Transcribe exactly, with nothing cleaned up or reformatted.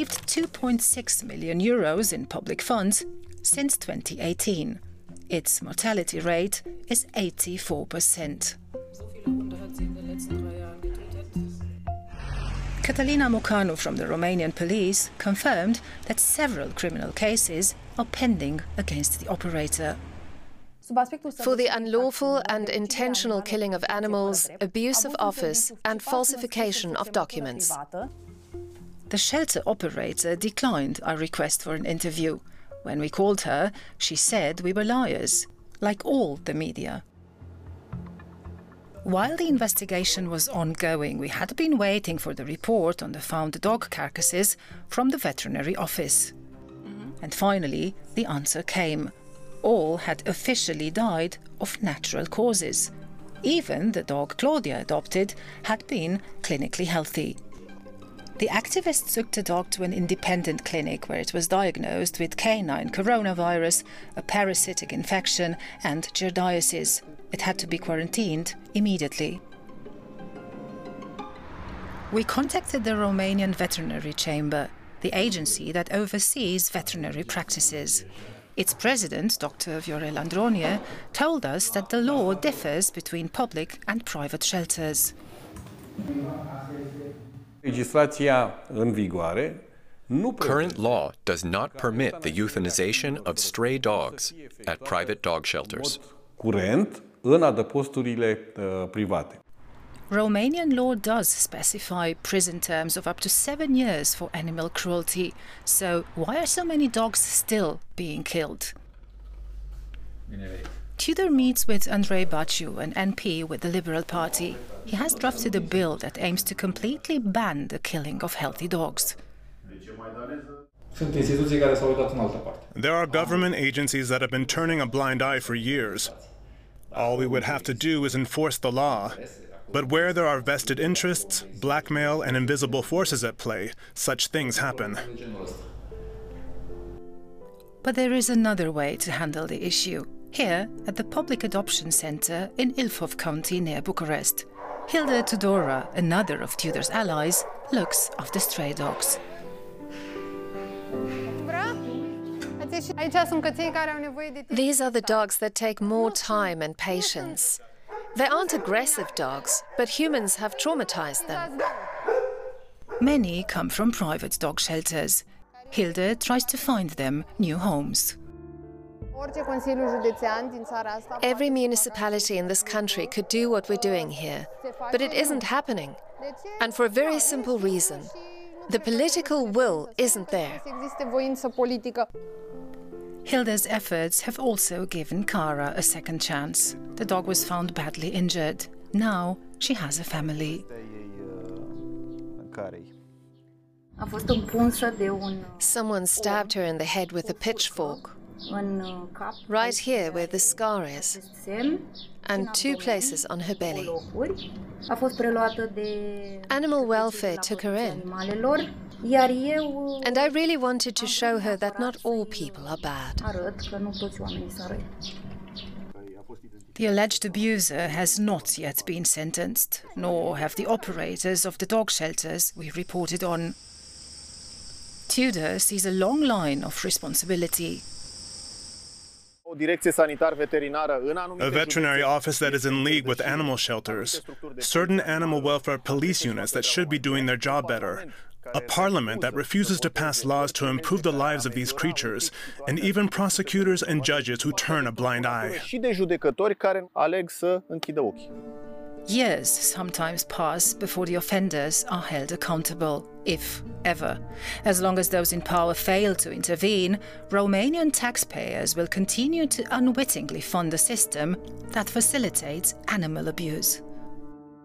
received two point six million euros in public funds since twenty eighteen. Its mortality rate is eighty-four percent. Catalina Mocanu from the Romanian police confirmed that several criminal cases are pending against the operator. For the unlawful and intentional killing of animals, abuse of office and falsification of documents. The shelter operator declined our request for an interview. When we called her, she said we were liars, like all the media. While the investigation was ongoing, we had been waiting for the report on the found dog carcasses from the veterinary office. Mm-hmm. And finally, the answer came. All had officially died of natural causes. Even the dog Claudia adopted had been clinically healthy. The activists took the dog to an independent clinic where it was diagnosed with canine coronavirus, a parasitic infection and giardiasis. It had to be quarantined immediately. We contacted the Romanian Veterinary Chamber, the agency that oversees veterinary practices. Its president, Doctor Viorel Andronie, told us that the law differs between public and private shelters. Current law does not permit the euthanization of stray dogs at private dog shelters. Romanian law does specify prison terms of up to seven years for animal cruelty. So why are so many dogs still being killed? Tudor meets with Andrei Baciu, an M P with the Liberal Party. He has drafted a bill that aims to completely ban the killing of healthy dogs. There are government agencies that have been turning a blind eye for years. All we would have to do is enforce the law. But where there are vested interests, blackmail, and invisible forces at play, such things happen. But there is another way to handle the issue. Here, at the Public Adoption Centre in Ilfov County near Bucharest. Hilda Tudora, another of Tudor's allies, looks after stray dogs. These are the dogs that take more time and patience. They aren't aggressive dogs, but humans have traumatized them. Many come from private dog shelters. Hilda tries to find them new homes. Every municipality in this country could do what we're doing here, but it isn't happening. And for a very simple reason. The political will isn't there. Hilda's efforts have also given Cara a second chance. The dog was found badly injured. Now she has a family. Someone stabbed her in the head with a pitchfork. Right here where the scar is. And two places on her belly. Animal welfare took her in. And I really wanted to show her that not all people are bad. The alleged abuser has not yet been sentenced, nor have the operators of the dog shelters we reported on. Tudor sees a long line of responsibility. A veterinary office that is in league with animal shelters, certain animal welfare police units that should be doing their job better, a parliament that refuses to pass laws to improve the lives of these creatures, and even prosecutors and judges who turn a blind eye. Years sometimes pass before the offenders are held accountable, if ever. As long as those in power fail to intervene, Romanian taxpayers will continue to unwittingly fund a system that facilitates animal abuse.